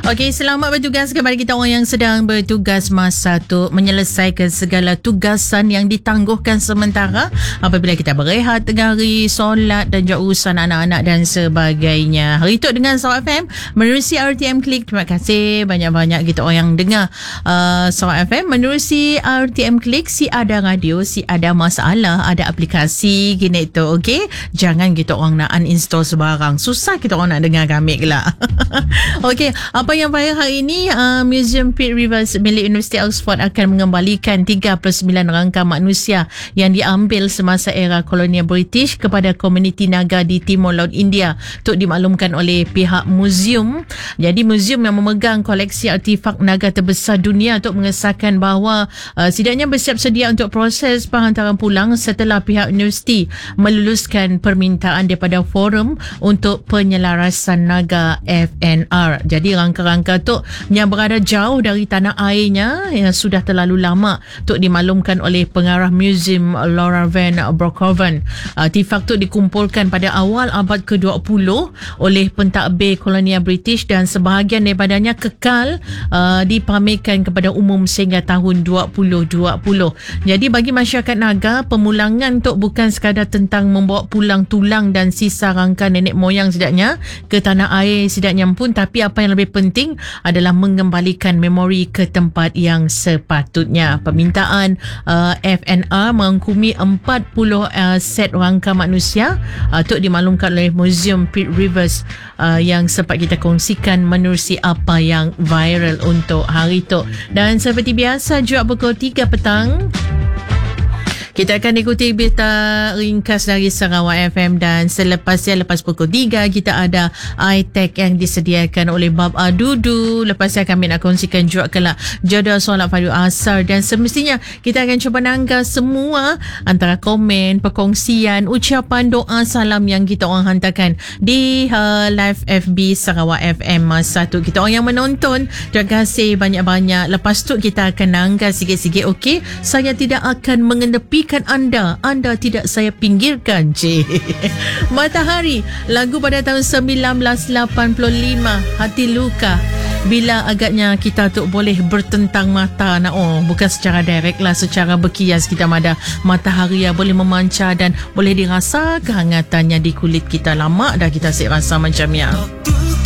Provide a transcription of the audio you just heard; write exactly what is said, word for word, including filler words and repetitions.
Okey, selamat bertugas kepada kita orang yang sedang bertugas masa tu menyelesaikan segala tugasan yang ditangguhkan sementara apabila kita berehat tengah hari, solat dan juga urusan anak-anak dan sebagainya. Hari tu dengan Sarawak F M menerusi R T M Click. Terima kasih banyak-banyak kita orang yang dengar uh, Sarawak F M menerusi R T M Click. Si ada radio, si ada masalah, ada aplikasi gini tu. Okey, jangan kita orang nak uninstall sebarang. Susah kita orang nak dengar kami kelak. Okey, apa yang viral hari ini, uh, Museum Pitt Rivers milik Universiti Oxford akan mengembalikan tiga puluh sembilan rangka manusia yang diambil semasa era kolonial British kepada komuniti Naga di Timur Laut India untuk dimaklumkan oleh pihak museum. Jadi museum yang memegang koleksi artifak Naga terbesar dunia untuk mengesahkan bahawa uh, setidaknya bersiap sedia untuk proses penghantaran pulang setelah pihak universiti meluluskan permintaan daripada forum untuk penyelarasan Naga F N R. Jadi rangka-rangka tu yang berada jauh dari tanah airnya yang sudah terlalu lama untuk dimaklumkan oleh pengarah museum Laura Van Broekhoven. Artifak tu dikumpulkan pada awal abad ke dua puluh oleh pentadbir kolonial British dan sebahagian daripadanya kekal uh, dipamerkan kepada umum sehingga tahun dua ribu dua puluh. Jadi bagi masyarakat Naga, pemulangan tu bukan sekadar tentang membawa pulang tulang dan sisa rangka nenek moyang setidaknya ke tanah air setidaknya pun, tapi apa yang lebih penting adalah mengembalikan memori ke tempat yang sepatutnya. Permintaan uh, F N R merangkumi empat puluh uh, set rangka manusia uh, untuk dimaklumkan oleh Museum Pitt Rivers uh, yang sempat kita kongsikan menerusi apa yang viral untuk hari itu. Dan seperti biasa juga pukul tiga petang kita akan ikuti berita ringkas dari Sarawak F M, dan selepasnya lepas pukul tiga kita ada iTech yang disediakan oleh Bab Adudu. Lepasnya kami nak kongsikan juga kelak jadual solat fardu asar, dan semestinya kita akan cuba nangga semua antara komen, perkongsian, ucapan, doa, salam yang kita orang hantarkan di uh, live F B Sarawak F M satu. Kita orang yang menonton, terima kasih banyak-banyak. Lepas tu kita akan nangga sikit-sikit. Okey, saya tidak akan mengenepi anda, anda tidak saya pinggirkan. Cik. Matahari, lagu pada tahun sembilan belas lapan puluh lima, Hati Luka. Bila agaknya kita tu boleh bertentang mata, nak oh bukan secara direct lah, secara berkias kita ada matahari yang boleh memancar dan boleh dirasa kehangatannya di kulit kita. Lama dah kita asyik rasa macam ya.